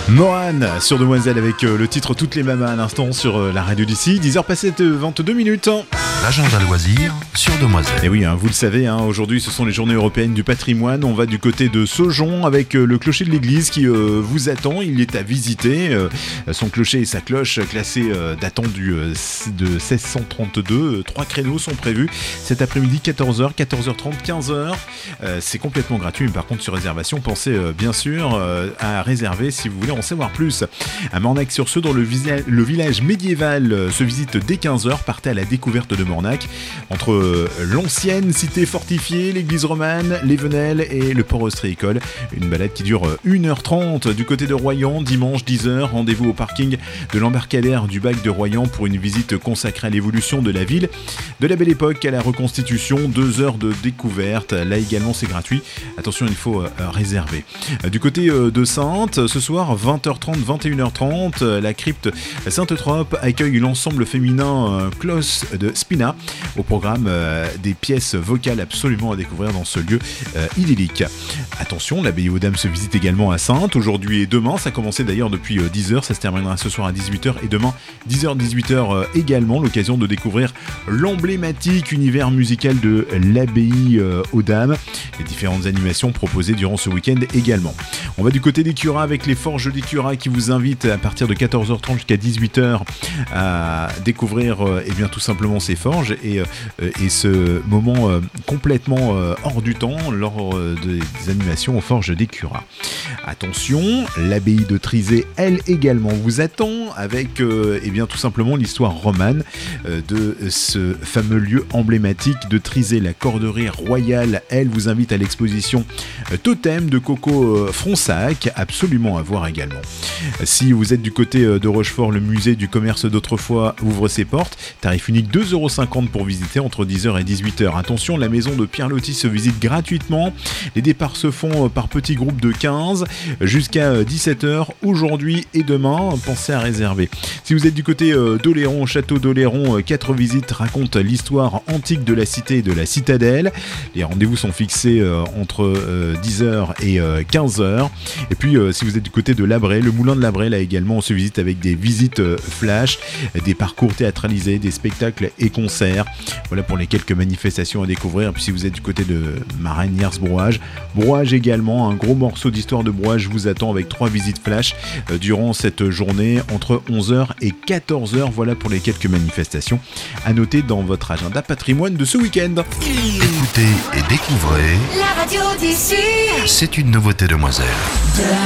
Mohan sur Demoiselle avec le titre Toutes les mamas à l'instant sur la radio d'ici. 10h passées de 22 minutes. L'agenda loisirs sur Demoiselle. Et oui, vous le savez, aujourd'hui ce sont les journées européennes du patrimoine. On va du côté de Saujon avec le clocher de l'église qui vous attend. Il est à visiter. Son clocher et sa cloche classés datant de 1632. 3 créneaux sont prévus cet après-midi, 14h, 14h30, 15h. C'est complètement gratuit, mais par contre sur réservation, pensez bien sûr à réserver si vous voulez en savoir plus. À Mornac-sur-Seu, dans le village médiéval, se visite dès 15h. Partez à la découverte de Mornac, entre l'ancienne cité fortifiée, l'église romane, les Venelles et le port ostréicole. Une balade qui dure 1h30 du côté de Royan, dimanche 10h. Rendez-vous au parking de l'embarcadère du bac de Royan pour une visite consacrée à l'évolution de la ville, de la Belle Époque à la reconstitution. 2 heures de découverte, là également c'est gratuit. Attention, il faut réserver. Du côté de Saintes, ce soir 20h30, 21h30, la crypte Sainte-Trope accueille l'ensemble féminin Klaus de Spina. Au programme des pièces vocales absolument à découvrir dans ce lieu idyllique. Attention, l'abbaye aux Dames se visite également à Saintes aujourd'hui et demain. Ça a commencé d'ailleurs depuis 10h, ça se terminera ce soir à 18h et demain 10h, 18h également. L'occasion de découvrir l'emblématique univers musical de l'abbaye aux Dames. Les différentes animations proposées durant ce week-end également. On va du côté des Curas avec les Forges des Curas qui vous invitent à partir de 14h30 jusqu'à 18h à découvrir tout simplement ces forges et ce moment complètement hors du temps lors des animations aux Forges des Curas. Attention, l'abbaye de Trizé, elle également vous attend avec tout simplement l'histoire romane de ce fameux lieu emblématique de Trizé. La corderie royale, elle vous invite à l'exposition Totem de Coco Fronsac, absolument à voir également. Si vous êtes du côté de Rochefort, le musée du commerce d'autrefois ouvre ses portes. Tarif unique 2,50€ pour visiter entre 10h et 18h. Attention, la maison de Pierre Loti se visite gratuitement. Les départs se font par petits groupes de 15 jusqu'à 17h aujourd'hui et demain. Pensez à réserver. Si vous êtes du côté d'Oléron, château d'Oléron, 4 visites racontent l'histoire antique de la cité et de la citadelle. Les rendez-vous sont fixés entre 10h et 15h. Et puis si vous êtes du côté de Labré, le moulin de Labré, là également on se visite avec des visites flash, des parcours théâtralisés, des spectacles et concerts. Voilà pour les quelques manifestations à découvrir. Puis si vous êtes du côté de Maranières-Brouage, Brouage également, un gros morceau d'histoire de Brouage vous attend avec 3 visites flash durant cette journée entre 11h et 14h. Voilà pour les quelques manifestations à noter dans votre agenda patrimoine de ce week-end. Écoutez et découvrez la radio d'ici. C'est une nouveauté Demoiselle.